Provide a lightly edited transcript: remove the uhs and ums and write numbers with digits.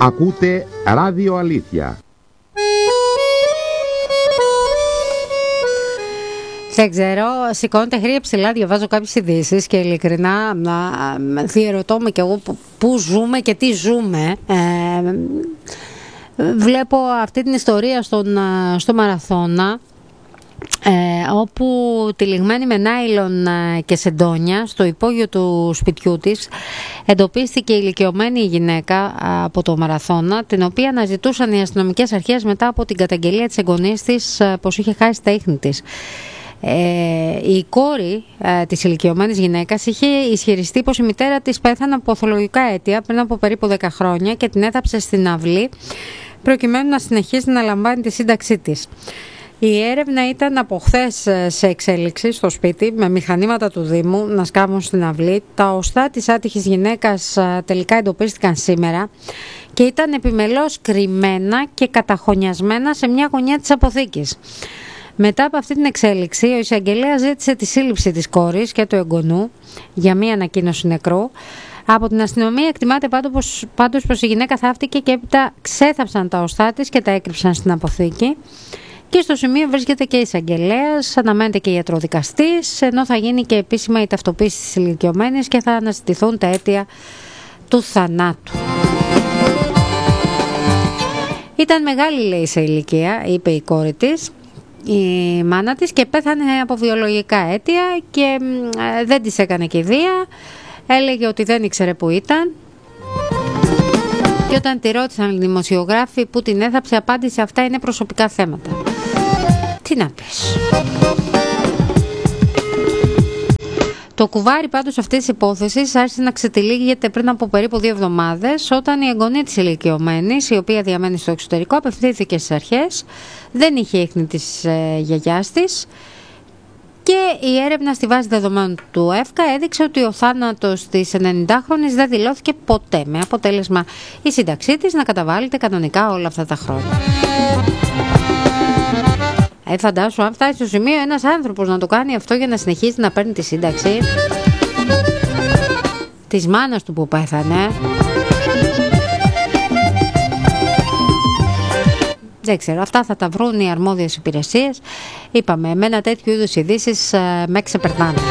Ακούτε Ράδιο Αλήθεια. Δεν ξέρω, σηκώνεται χέρια ψηλά, διαβάζω κάποιες ειδήσεις και ειλικρινά διερωτώ με κι εγώ πού ζούμε και τι ζούμε. Βλέπω αυτή την ιστορία στο Μαραθώνα, όπου τυλιγμένη με νάιλον και σεντόνια στο υπόγειο του σπιτιού της εντοπίστηκε ηλικιωμένη γυναίκα από το Μαραθώνα, την οποία αναζητούσαν οι αστυνομικές αρχές μετά από την καταγγελία της εγγονής της πως είχε χάσει τα ίχνη της. Η κόρη της ηλικιωμένης γυναίκας είχε ισχυριστεί πως η μητέρα της πέθανε από παθολογικά αίτια πριν από περίπου 10 χρόνια και την έθαψε στην αυλή προκειμένου να συνεχίσει να λαμβάνει τη σύνταξή της. Η έρευνα ήταν από χθες σε εξέλιξη στο σπίτι, με μηχανήματα του Δήμου να σκάβουν στην αυλή. Τα οστά της άτυχης γυναίκας τελικά εντοπίστηκαν σήμερα και ήταν επιμελώς κρυμμένα και καταχωνιασμένα σε μια γωνιά της αποθήκης. Μετά από αυτή την εξέλιξη, ο εισαγγελέας ζήτησε τη σύλληψη της κόρης και του εγγονού για μία ανακοίνωση νεκρού. Από την αστυνομία εκτιμάται πάντως πως η γυναίκα θαύτηκε και έπειτα ξέθαψαν τα οστά της και τα έκρυψαν στην αποθήκη. Και στο σημείο βρίσκεται και η εισαγγελέας, αναμένεται και η ιατροδικαστής, ενώ θα γίνει και επίσημα η ταυτοποίηση της ηλικιωμένης και θα αναζητηθούν τα αίτια του θανάτου. Ήταν μεγάλη, λέει, σε ηλικία, είπε η κόρη της, η μάνα της, και πέθανε από βιολογικά αίτια και δεν της έκανε κηδεία. Έλεγε ότι δεν ήξερε που ήταν. Και όταν τη ρώτησαν οι δημοσιογράφοι που την έθαψε, απάντησε: αυτά είναι προσωπικά θέματα. Τι να πεις. Το κουβάρι πάντως αυτής της υπόθεσης άρχισε να ξετυλίγεται πριν από περίπου 2 εβδομάδες, όταν η εγγονή της ηλικιωμένης, η οποία διαμένει στο εξωτερικό, απευθύνθηκε στις αρχές. Δεν είχε ίχνη της γιαγιάς της. Και η έρευνα στη βάση δεδομένων του ΕΦΚΑ έδειξε ότι ο θάνατος της 90χρονης δεν δηλώθηκε ποτέ, με αποτέλεσμα η σύνταξή της να καταβάλλεται κανονικά όλα αυτά τα χρόνια. Φαντάσου αν φτάσει στο σημείο ένας άνθρωπος να το κάνει αυτό για να συνεχίσει να παίρνει τη σύνταξη της μάνας του που πέθανε. Δεν ξέρω, αυτά θα τα βρουν οι αρμόδιες υπηρεσίες. Είπαμε, με ένα τέτοιο είδους ειδήσεις με ξεπερνάνε.